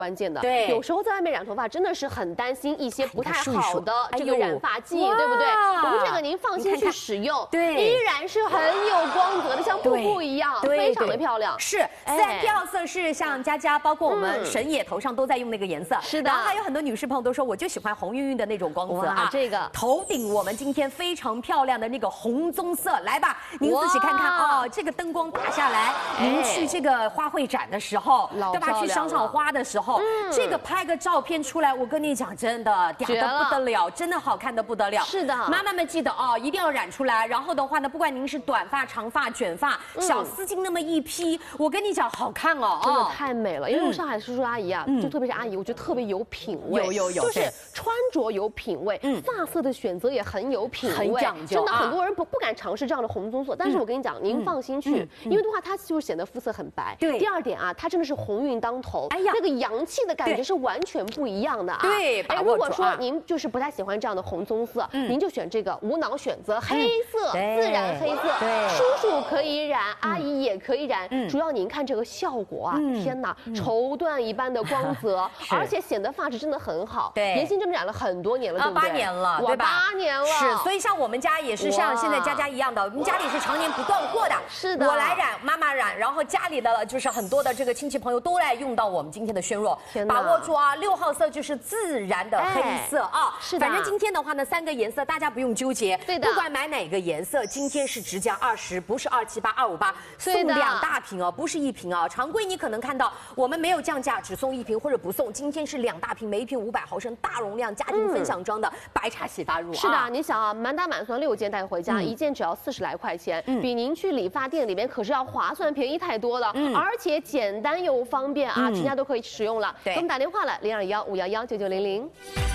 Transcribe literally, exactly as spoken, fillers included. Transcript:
关键的。 对， 有时候在外面染头发真的是很担心一些不太好的这个染发剂， 哎、 对不对？我们这个您放心去使用， 对， 依然是很有光泽的，像瀑布一样，非常的漂亮。 是，自然第二色是像佳佳，包括我们神野头上都在用那个颜色。是的。然后还有很多女士朋友都说，我就喜欢红晕晕的那种光泽啊。 这个头顶我们今天非常漂亮的那个红棕色，来吧，您自己看看哦，这个灯光打下来，您去这个花卉展的时候，对吧？去赏赏花的时候，这个拍个照片出来，我跟你讲，真的嗲的不得了，真的好看的不得了。 是的， 妈妈们记得哦，一定要染出来。然后的话呢，不管您是短发、长发、卷发，小丝巾那么一披，我跟你讲，好看哦， 真的太美了。因为我上海叔叔阿姨啊，就特别是阿姨，我觉得特别有品味， 有有有， 就是穿着有品味，发色的选择也很有品味， 很讲究。 真的很多人不不敢尝试这样的红棕色，但是我跟你讲，您放心去，因为的话它就显得肤色很白。 对。 第二点啊，它真的是红晕当头，哎呀，那个洋气的感觉是完全不一样的啊。 对， 哎，如果说您就是不太喜欢这样的红棕色，您就选这个无脑选择黑色，自然黑色，叔叔可以染，阿姨也可以染，主要您看这个效果啊，天哪，绸缎一般的光泽，而且显得发质真的很好。 对， 妍心真的染了很多年了，对不对？ 八年了，对吧？ 八年了。 是，所以像我们家也是像现在佳佳一样的，我们家里是常年不断货的。 是的， 我来染，妈妈染，然后家里的就是很多的这个亲戚朋友都来用到我们今天的宣若，把握住啊！六号色就是自然的黑色啊， 是的。 反正今天的话呢，三个颜色大家不用纠结， 对的。 不管买哪个颜色，今天是直降二十，不是二七八、二五八，送两大瓶哦，不是一瓶啊。常规你可能看到我们没有降价，只送一瓶或者不送，今天是两大瓶，每一瓶五百毫升，大容量家庭分享装的白茶洗发乳。 是的，你想啊，满打满算六件带回家，一件只要四十来块钱，比您去理发店里面可是要划算便宜太多了，而且简单又方便啊，全家都可以使用了。给我们打电话了，零二幺五幺幺九九零零。